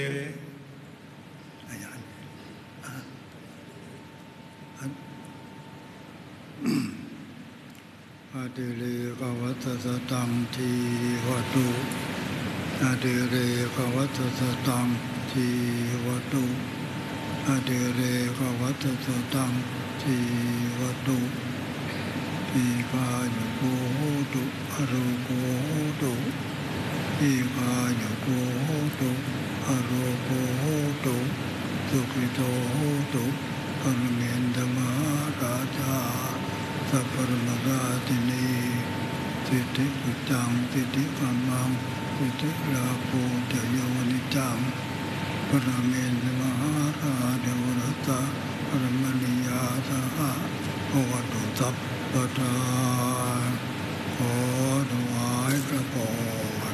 อาจารย์อดิเรกวัตสตังทีวัตุอดิเรกวัตสตังทีวัตุอดิเรกวัตสตังทีวัตุอีกายุโกตุอรุโกตุอีกายุโกตุอรุโกตุสุขิโตตุปรเมนธมราชาสัพพะมราตินีสิทธิปุจจังสิทธิกัมมังสิทธิราโภจโยนิจังปรเมนธมราชวรตะปรมณียาสหะภวตุสัพพะทาขอถวายพระพร